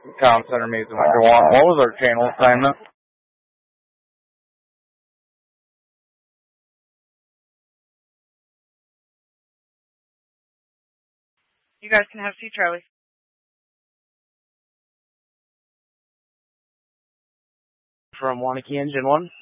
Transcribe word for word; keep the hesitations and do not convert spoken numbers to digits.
Town Center Music Maker one. What was our channel assignment? You guys can have C. Charlie. From Wanakee Engine one.